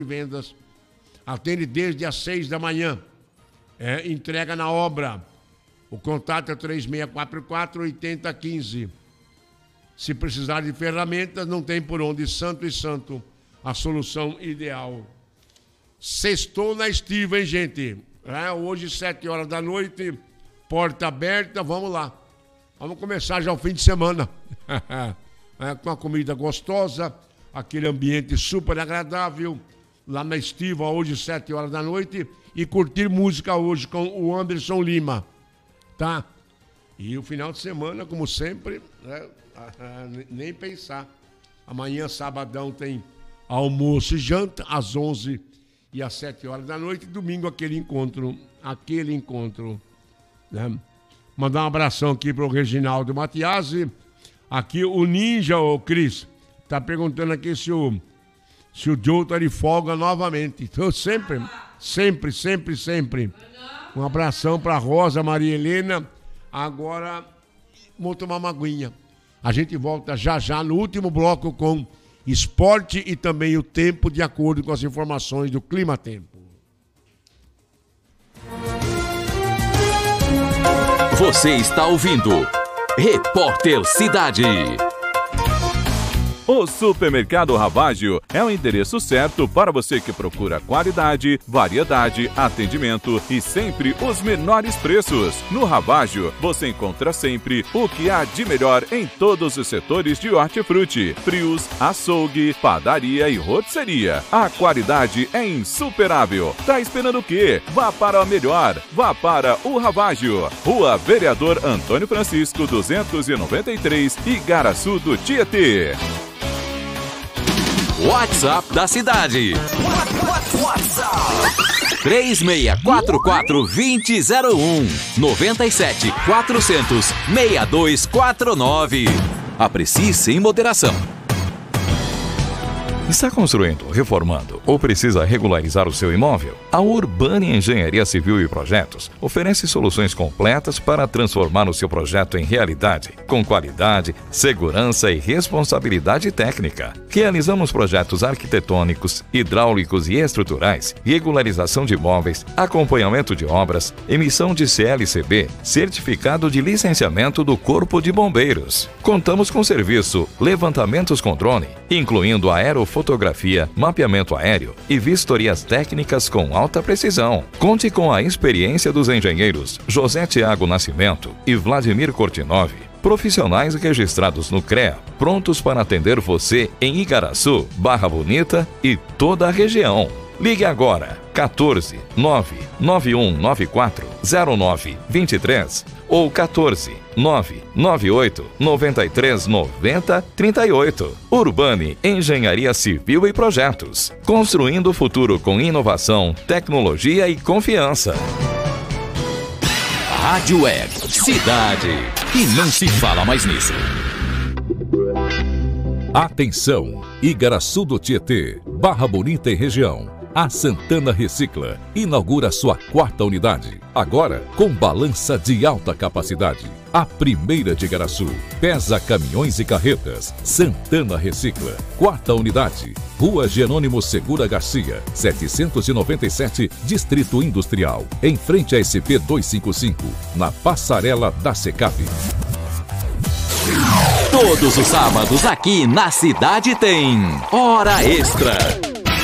vendas. Atende desde as 6 da manhã. Entrega na obra. O contato é 3644-8015. Se precisar de ferramentas, não tem por onde. Santo e Santo, a solução ideal. Sextou na Estiva, hein, gente? Hoje, 7 horas da noite, porta aberta, vamos lá. Vamos começar já o fim de semana. Com a comida gostosa, aquele ambiente super agradável. Lá na Estiva, hoje, 7 horas da noite. E curtir música hoje com o Anderson Lima. Tá? E o final de semana, como sempre, nem pensar. Amanhã, sabadão, tem almoço e janta, às 11 e às 7 horas da noite. Domingo, aquele encontro. Né? Mandar um abração aqui pro Reginaldo Matiasi. Aqui o Ninja, o Cris, tá perguntando aqui se o Joe tá de folga novamente. Então, sempre. Um abração pra Rosa Maria Helena. Agora, vou tomar uma aguinha. A gente volta já no último bloco com esporte e também o tempo, de acordo com as informações do Clima Tempo. Você está ouvindo Repórter Cidade. O Supermercado Ravaggio é o endereço certo para você que procura qualidade, variedade, atendimento e sempre os menores preços. No Ravaggio, você encontra sempre o que há de melhor em todos os setores de hortifruti, frios, açougue, padaria e rotisseria. A qualidade é insuperável. Tá esperando o quê? Vá para o melhor. Vá para o Ravaggio. Rua Vereador Antônio Francisco, 293, Igaraçu do Tietê. WhatsApp da cidade. WhatsApp 3644-2001 97 400 6249. Aprecie sem moderação. Está construindo, reformando ou precisa regularizar o seu imóvel? A Urbani Engenharia Civil e Projetos oferece soluções completas para transformar o seu projeto em realidade, com qualidade, segurança e responsabilidade técnica. Realizamos projetos arquitetônicos, hidráulicos e estruturais, regularização de imóveis, acompanhamento de obras, emissão de CLCB, certificado de licenciamento do Corpo de Bombeiros. Contamos com serviço levantamentos com drone, incluindo aerofotografia, mapeamento aéreo e vistorias técnicas com alta precisão. Conte com a experiência dos engenheiros José Tiago Nascimento e Vladimir Kortinov, profissionais registrados no CREA, prontos para atender você em Igaraçu, Barra Bonita e toda a região. Ligue agora, 14 99194 0923 ou 14 998 93 90 38. Urbani Engenharia Civil e Projetos. Construindo o futuro com inovação, tecnologia e confiança. Rádio Web Cidade. E não se fala mais nisso. Atenção! Igaraçu do Tietê, Barra Bonita e região. A Santana Recicla inaugura sua 4ª unidade, agora com balança de alta capacidade. A primeira de Igaraçu, pesa caminhões e carretas. Santana Recicla, 4ª unidade, Rua Jerônimo Segura Garcia, 797, Distrito Industrial, em frente à SP 255, na passarela da Secap. Todos os sábados aqui na cidade tem Hora Extra.